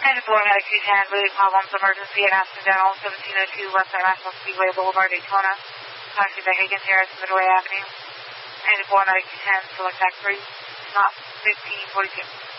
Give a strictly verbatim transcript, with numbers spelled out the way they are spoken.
ninety-four Medic two ten, leading problems, emergency at accidental, seventeen oh two West National Speedway Boulevard, Daytona. Taxi by Higgins Harris, Midway Avenue. ninety-four Medic two ten, select tax three, stop fifteen forty-two.